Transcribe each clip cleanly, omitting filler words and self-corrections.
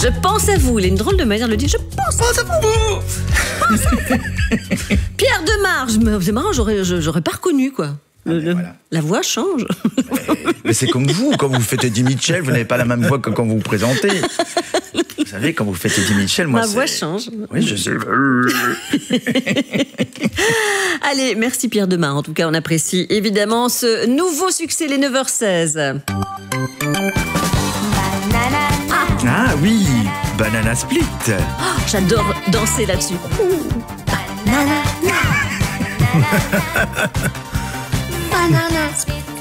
Je pense à vous. Il a une drôle de manière de le dire. Je pense à vous. Pierre Demar. C'est marrant, j'aurais pas reconnu, quoi. Voilà. La voix change. Mais c'est comme vous, quand vous faites Eddie Mitchell, vous n'avez pas la même voix que quand vous vous présentez. Vous savez, quand vous faites Eddie Mitchell, moi, ma voix change. Oui, je sais. Allez, merci Pierre Demar. En tout cas, on apprécie évidemment ce nouveau succès, les 9h16. Ah oui, Banana Split. Oh, j'adore danser là-dessus. Banana. Banana.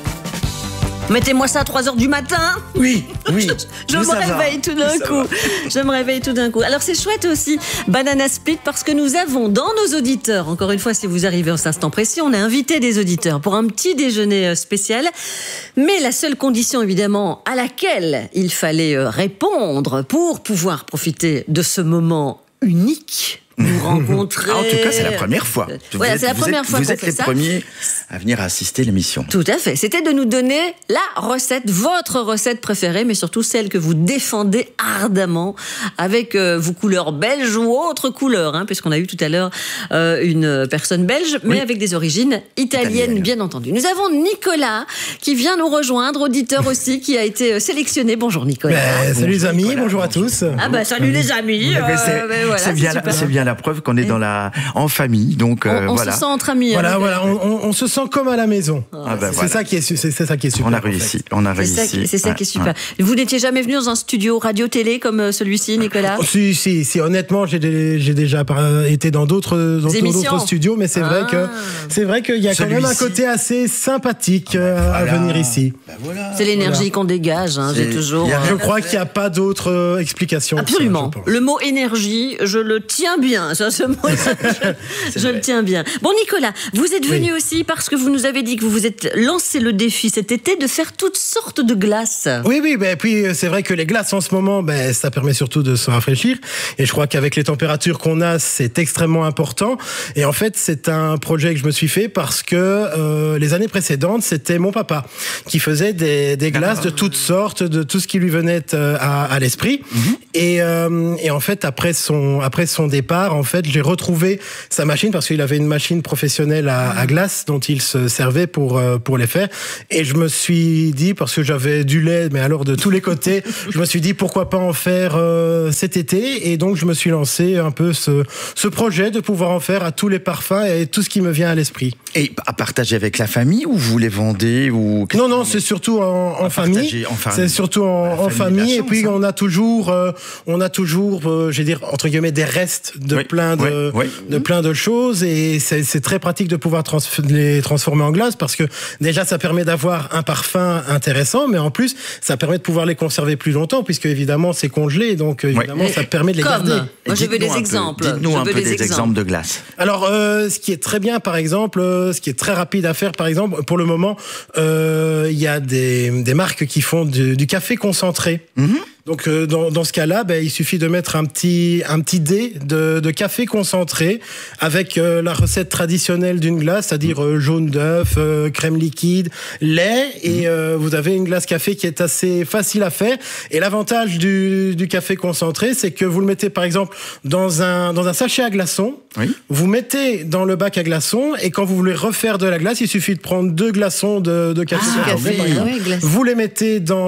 Mettez-moi ça à 3h du matin. Oui. Je me réveille tout d'un coup. Je me réveille tout d'un coup. Alors c'est chouette aussi, Banana Split, parce que nous avons dans nos auditeurs, encore une fois, si vous arrivez en cet instant précis, on a invité des auditeurs pour un petit déjeuner spécial. Mais la seule condition, évidemment, à laquelle il fallait répondre pour pouvoir profiter de ce moment unique, nous rencontrer. En tout cas, c'est la première fois. Voilà, c'est la première fois qu'on fait ça. Vous êtes les premiers à venir assister à l'émission. Tout à fait. C'était de nous donner la recette, votre recette préférée, mais surtout celle que vous défendez ardemment avec vos couleurs belges ou autres couleurs, hein, puisqu'on a eu tout à l'heure une personne belge, mais avec des origines italiennes, bien entendu. Nous avons Nicolas qui vient nous rejoindre, auditeur aussi, qui a été sélectionné. Bonjour Nicolas. Salut les amis, bonjour à tous. Ah bah salut les amis. C'est bien la preuve qu'on est en famille, donc on voilà. se sent entre amis. Voilà, on se sent comme à la maison. C'est ça qui est super. On a réussi. C'est ça qui est super. Vous n'étiez jamais venu dans un studio radio-télé comme celui-ci, Nicolas? Si, honnêtement, j'ai déjà été dans d'autres studios, mais c'est vrai qu'il y a quand même un côté assez sympathique à venir ici. C'est l'énergie qu'on dégage, hein, j'ai toujours. Je crois qu'il n'y a pas d'autre explication. Absolument. Le mot énergie, je le tiens bien. Ce mot-là, je le tiens bien. Bon, Nicolas, vous êtes venu aussi parce que vous nous avez dit que vous vous êtes lancé le défi cet été de faire toutes sortes de glaces. Oui, puis c'est vrai que les glaces en ce moment, ça permet surtout de se rafraîchir. Et je crois qu'avec les températures qu'on a, c'est extrêmement important. Et en fait, c'est un projet que je me suis fait parce que les années précédentes, c'était mon papa qui faisait des glaces de toutes sortes, de tout ce qui lui venait à l'esprit. Et en fait, après son départ, en fait, j'ai retrouvé sa machine parce qu'il avait une machine professionnelle à glace dont il se servait pour les faire. Et je me suis dit, parce que j'avais du lait, mais alors de tous les côtés, je me suis dit pourquoi pas en faire cet été. Et donc, je me suis lancé un peu ce projet de pouvoir en faire à tous les parfums et tout ce qui me vient à l'esprit. Et à partager avec la famille ou vous les vendez ou... Non, c'est surtout en famille. C'est surtout en famille. Et puis, on a toujours, je vais dire, entre guillemets, des restes de plein de choses. Et c'est très pratique de pouvoir les transformer en glace parce que déjà, ça permet d'avoir un parfum intéressant, mais en plus, ça permet de pouvoir les conserver plus longtemps puisque évidemment, c'est congelé. Donc, évidemment, ça permet de les garder. Moi, je veux des exemples. Dites-nous un peu des exemples de glace. Alors, ce qui est très bien, par exemple, ce qui est très rapide à faire, par exemple, pour le moment, il y a des marques qui font du café concentré. Donc dans ce cas-là, il suffit de mettre un petit dé de café concentré avec la recette traditionnelle d'une glace, c'est-à-dire jaune d'œuf, crème liquide, lait, et vous avez une glace café qui est assez facile à faire. Et l'avantage du café concentré, c'est que vous le mettez par exemple dans un sachet à glaçons. Vous mettez dans le bac à glaçons et quand vous voulez refaire de la glace, il suffit de prendre 2 glaçons de café concentré. Vous les mettez dans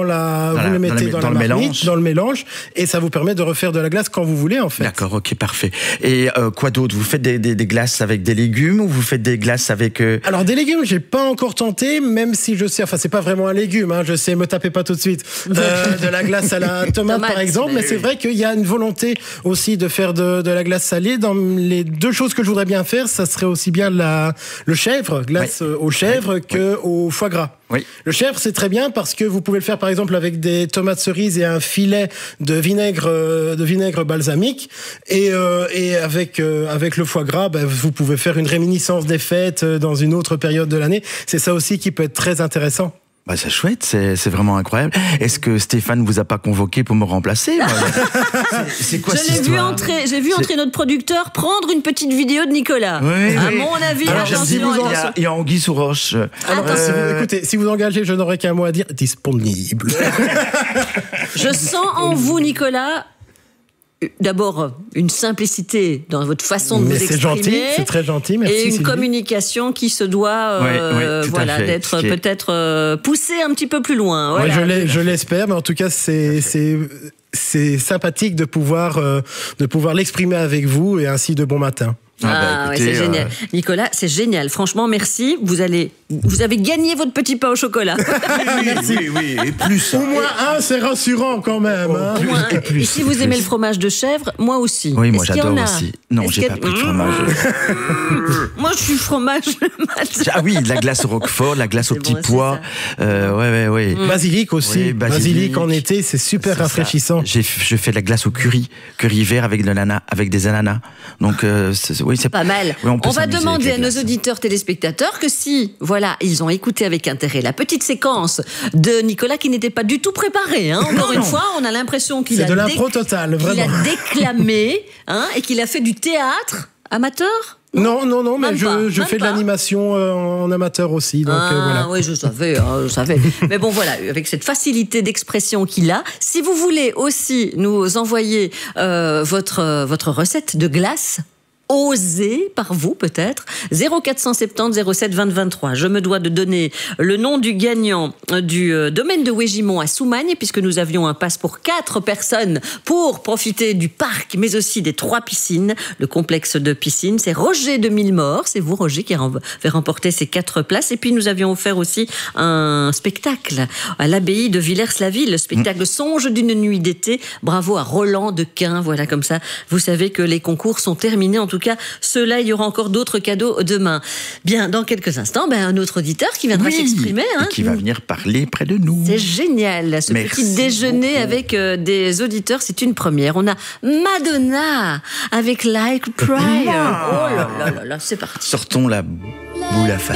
le mélange et ça vous permet de refaire de la glace quand vous voulez en fait. D'accord, ok, parfait. Et quoi d'autre? Vous faites des glaces avec des légumes ou vous faites des glaces avec... Alors des légumes, j'ai pas encore tenté, même si je sais, enfin c'est pas vraiment un légume, hein, je sais, me tapez pas tout de suite, de la glace à la tomate par exemple, mais c'est vrai qu'il y a une volonté aussi de faire de la glace salée. Dans les 2 choses que je voudrais bien faire, ça serait aussi bien le chèvre, glace au chèvre que au foie gras. Le chèvre, c'est très bien parce que vous pouvez le faire par exemple avec des tomates cerises et un filet de vinaigre balsamique et avec le foie gras, vous pouvez faire une réminiscence des fêtes dans une autre période de l'année. C'est ça aussi qui peut être très intéressant. C'est chouette, c'est vraiment incroyable. Est-ce que Stéphane vous a pas convoqué pour me remplacer? C'est quoi cette histoire? J'ai vu entrer notre producteur prendre une petite vidéo de Nicolas. À mon avis, il y a anguille sous roche. Alors, écoutez, si vous engagez, je n'aurai qu'un mot à dire, disponible. Je sens en vous, Nicolas, d'abord une simplicité dans votre façon de vous exprimer. C'est gentil, c'est très gentil, merci. Et une Sylvie. Communication qui se doit voilà, d'être peut-être poussée un petit peu plus loin. Voilà. Je l'espère, mais en tout cas, c'est sympathique de pouvoir l'exprimer avec vous, et ainsi de bon matin. Écoutez, c'est génial. Nicolas, c'est génial. Franchement, merci. Vous avez gagné votre petit pain au chocolat. Oui, et plus. Au moins un, c'est rassurant quand même. Et si vous aimez le fromage de chèvre, moi aussi. Oui, moi j'adore aussi. Non, j'ai pas pris de fromage. Moi, je suis fromage. Ah oui, de la glace au roquefort, de la glace au petit pois. Ouais. Basilic aussi. Oui, basilic en été, c'est super rafraîchissant. Je fais de la glace au curry vert avec des ananas. Donc, oui, c'est pas mal. Oui, on va demander à nos auditeurs téléspectateurs que si, voilà, ils ont écouté avec intérêt la petite séquence de Nicolas qui n'était pas du tout préparé. Encore une fois, on a l'impression qu'il a de l'impro total, vraiment. Il a déclamé et qu'il a fait du théâtre amateur. Non, mais je fais de l'animation en amateur aussi. Donc, voilà. Oui, je savais. Mais bon, voilà, avec cette facilité d'expression qu'il a, si vous voulez aussi nous envoyer votre recette de glace, osé par vous peut-être, 0470 07 20 23. Je me dois de donner le nom du gagnant du domaine de Wégimont à Soumagne, puisque nous avions un pass pour 4 personnes pour profiter du parc, mais aussi des 3 piscines, le complexe de piscine. C'est Roger de Millemort, c'est vous Roger qui avait remporté ces 4 places. Et puis nous avions offert aussi un spectacle à l'abbaye de Villers-la-Ville, le spectacle Songe d'une nuit d'été. Bravo à Roland de Quin, voilà, comme ça vous savez que les concours sont terminés. En tout cas, ceux-là, il y aura encore d'autres cadeaux demain. Bien, dans quelques instants, un autre auditeur qui viendra s'exprimer. Et qui va venir parler près de nous. C'est génial, ce petit déjeuner beaucoup. Avec des auditeurs, c'est une première. On a Madonna avec Like a Prayer. Oh là là, c'est parti. Sortons la boule à face.